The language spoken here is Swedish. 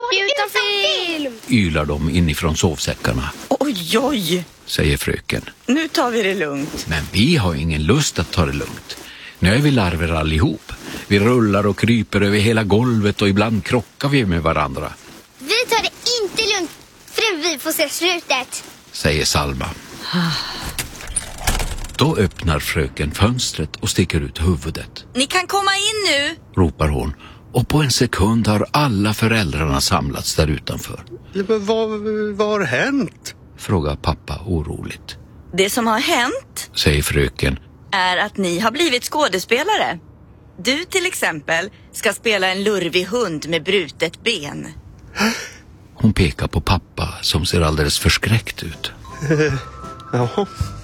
Utan film! Ylar de inifrån sovsäckarna. Oj, säger fröken. nu tar vi det lugnt. Men vi har ingen lust att ta det lugnt. Nu är vi larver allihop. Vi rullar och kryper över hela golvet och ibland krockar vi med varandra. Vi tar det inte lugnt förrän vi får se slutet, säger Salma. Då öppnar fröken fönstret och sticker ut huvudet. Ni kan komma in nu, ropar hon. Och på en sekund har alla föräldrarna samlats där utanför. Vad har hänt? Frågar pappa oroligt. Det som har hänt, säger fröken, är att ni har blivit skådespelare. Du till exempel ska spela en lurvig hund med brutet ben. Hon pekar på pappa som ser alldeles förskräckt ut. Ja,